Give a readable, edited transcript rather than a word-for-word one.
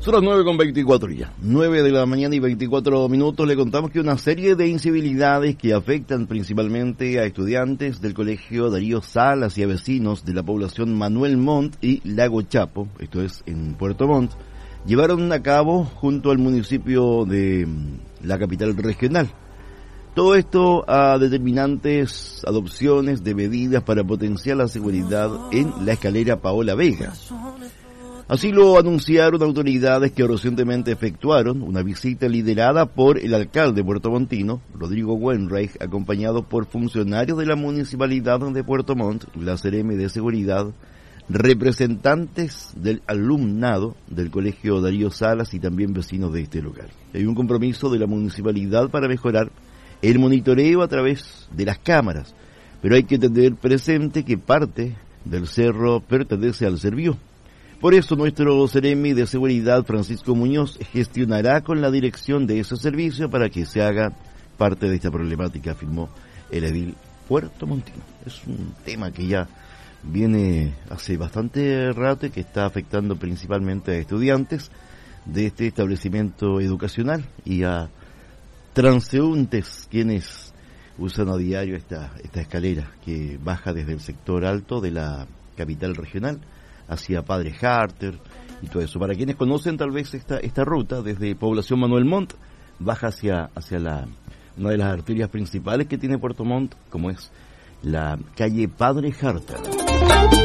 Son las 9:24 ya. 9 de la mañana y 24 minutos. Le contamos que una serie de incivilidades que afectan principalmente a estudiantes del Colegio Darío Salas y a vecinos de la población Manuel Montt y Lago Chapo, esto es en Puerto Montt, llevaron a cabo junto al municipio de la capital regional. Todo esto a determinantes adopciones de medidas para potenciar la seguridad en la escalera Paola Vega. Así lo anunciaron autoridades que recientemente efectuaron una visita liderada por el alcalde puertomontino, Rodrigo Wenreich, acompañado por funcionarios de la municipalidad de Puerto Montt, la Seremi de Seguridad, representantes del alumnado del Colegio Darío Salas y también vecinos de este local. Hay un compromiso de la municipalidad para mejorar el monitoreo a través de las cámaras, pero hay que tener presente que parte del cerro pertenece al Servió. Por eso nuestro Seremi de Seguridad, Francisco Muñoz, gestionará con la dirección de ese servicio para que se haga parte de esta problemática, afirmó el edil puertomontino. Es un tema que ya viene hace bastante rato y que está afectando principalmente a estudiantes de este establecimiento educacional y a transeúntes quienes usan a diario esta escalera que baja desde el sector alto de la capital regional hacia Padre Harter y todo eso. Para quienes conocen tal vez esta ruta desde Población Manuel Montt, baja hacia una de las arterias principales que tiene Puerto Montt, como es la calle Padre Harter.